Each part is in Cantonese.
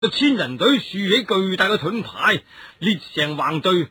個千人隊豎起巨大嘅盾牌，列成橫隊，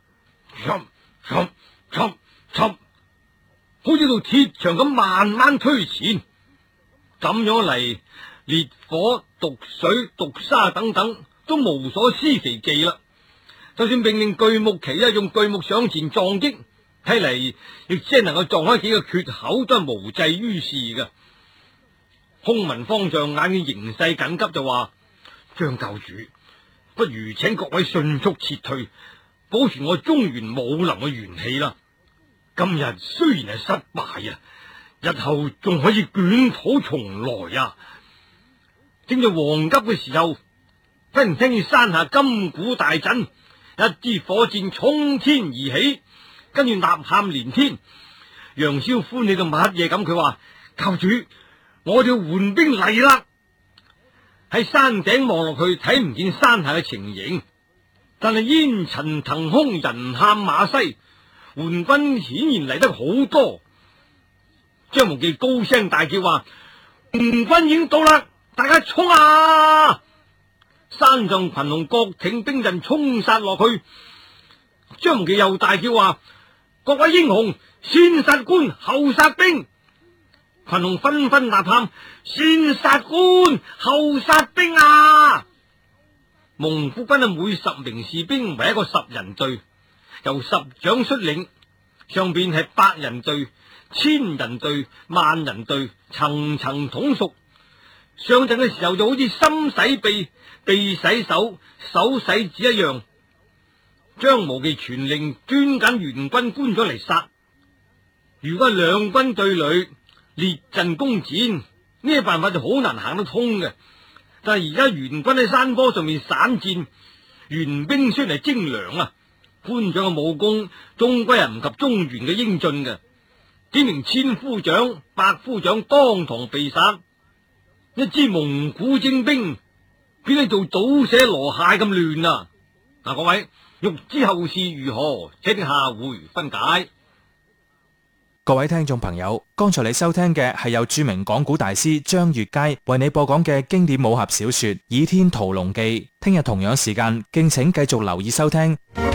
好似道鐵牆咁慢慢推前。咁樣嚟，烈火、毒水、毒沙等等都無所施其技啦。就算命令巨木旗用巨木上前撞擊，睇嚟亦只係能夠撞開幾個缺口，都係無濟於事嘅。空文方丈眼見形勢緊急，就話：張教主，不如請各位迅速撤退，保存我中原武林嘅元氣啦。今日雖然係失敗啊，日後仲可以捲土重來啊！正在惶急嘅時候，忽然聽見山下金鼓大震，一支火箭衝天而起，跟住吶喊連天。楊逍歡喜到乜嘢咁？佢話：教主，我哋要援兵嚟啦！喺山頂望落去，睇唔見山下嘅情形，但係煙塵騰空，人喊馬嘶，援軍顯然嚟得好多。張無忌高聲大叫話：援軍已經到啦，大家衝啊！山上群龍各挺兵陣衝殺落去。張無忌又大叫話：各位英雄，先殺官後殺兵！群龍紛紛吶喊：先殺官後殺兵啊！蒙古軍每10名士兵為一個10人隊，由10長率領，上邊係100人隊、1000人隊、10000人隊，層層統屬。上陣嘅時候就好似心洗臂，臂洗手，手洗指一樣。張無忌傳令專揀援軍官咗嚟殺。如果兩軍對壘，列陣攻戰，呢個辦法就好難行得通嘅。但係而家援軍喺山坡上面散戰，援兵雖然係精良啊，官長嘅武功終歸係唔及中原嘅英俊嘅。幾名千夫長、百夫長當堂被殺，一支蒙古精兵變得做倒寫羅蟹咁亂啊！嗱，各位欲知後事如何，請聽下回分解。 各位聽眾朋友，剛才你收聽嘅係由著名講古大師張悅楷為你播講嘅經典武俠小說《倚天屠龍記》。聽日同樣時間，敬請繼續留意收聽。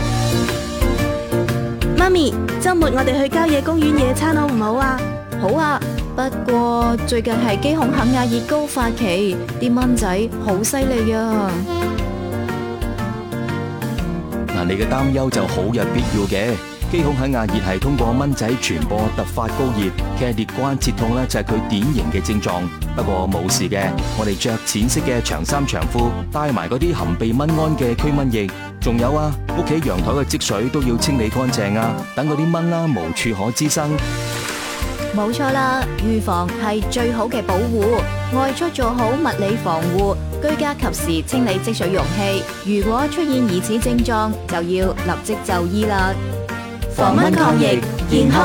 媽咪，周末我哋去郊野公園野餐好唔好啊？好啊，不過最近係姬孔肯亞熱高發期，啲蚊仔好犀利啊！ 嗱，你嘅擔憂就好有必要嘅。姬孔肯亞熱係通過蚊仔傳播突發高熱，劇烈關節痛呢就係佢典型嘅症狀。不過冇事嘅，我哋着淺色嘅長衫長褲，帶埋嗰啲含備蚊胺嘅驅蚊液。仲有啊，屋企陽台嘅積水都要清理乾淨啊，等嗰啲蚊啦無處可滋生。 冇錯啦，預防係最好嘅保護。外出做好物理防護，居家及時清理積水容器。如果出現疑似症狀，就要立即就醫啦。防蚊抗疫，健康